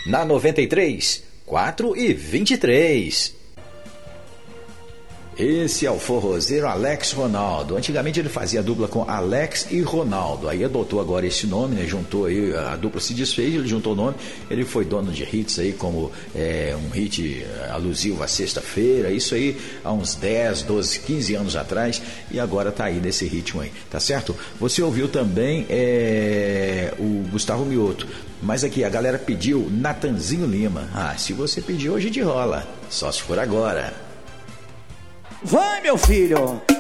Na 93, 4h23. Esse é o forrozeiro Alex Ronaldo. Antigamente ele fazia dupla com Alex e Ronaldo. Aí adotou agora esse nome, né? Juntou aí, a dupla se desfez, ele juntou o nome. Ele foi dono de hits aí, como um hit alusivo à sexta-feira. Isso aí há uns 10, 12, 15 anos atrás. E agora tá aí nesse ritmo aí, tá certo? Você ouviu também o Gustavo Mioto. Mas aqui a galera pediu Natanzinho Lima. Se você pediu, hoje de rola. Só se for agora. Vai, meu filho!